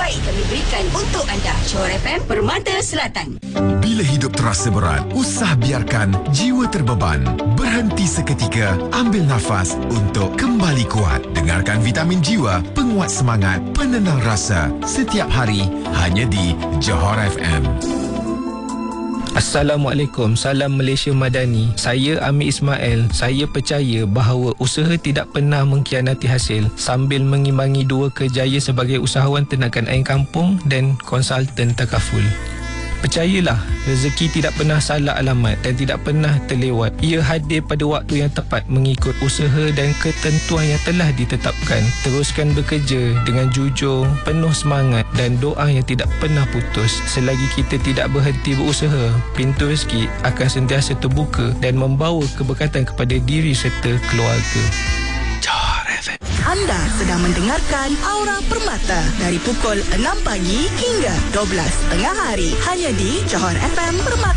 terbaik kami berikan untuk anda. Johor FM, Permata Selatan. Bila hidup terasa berat, usah biarkan jiwa terbeban. Berhenti seketika, ambil nafas untuk kembali kuat. Dengarkan Vitamin Jiwa, penguat semangat, penenang rasa. Setiap hari, hanya di Johor FM. Assalamualaikum, salam Malaysia Madani. Saya Amir Ismail. Saya percaya bahawa usaha tidak pernah mengkhianati hasil sambil mengimbangi dua kerjaya sebagai usahawan tenaga air kampung dan konsultan takaful. Percayalah, rezeki tidak pernah salah alamat dan tidak pernah terlewat. Ia hadir pada waktu yang tepat mengikut usaha dan ketentuan yang telah ditetapkan. Teruskan bekerja dengan jujur, penuh semangat dan doa yang tidak pernah putus. Selagi kita tidak berhenti berusaha, pintu rezeki akan sentiasa terbuka dan membawa keberkatan kepada diri serta keluarga. Anda sedang mendengarkan Aura Permata dari pukul 6 pagi hingga 12 tengah hari hanya di Johor FM Permata.